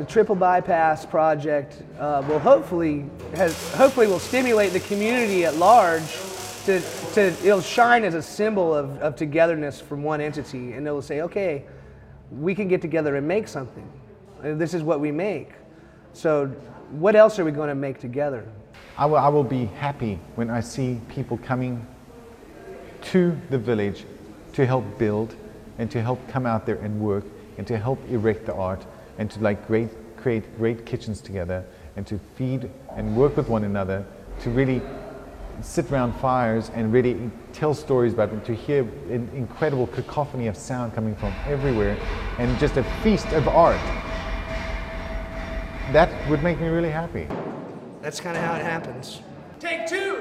Triple Bypass project will hopefully will stimulate the community at large it'll shine as a symbol of togetherness from one entity, and it'll say, okay, we can get together and make something. This is what we make. So what else are we going to make together? I will be happy when I see people coming to the village to help build and to help come out there and work and to help erect the art and to create great kitchens together and to feed and work with one another, to really sit around fires and really tell stories about them, to hear an incredible cacophony of sound coming from everywhere and just a feast of art. That would make me really happy. That's kind of how it happens. Take two!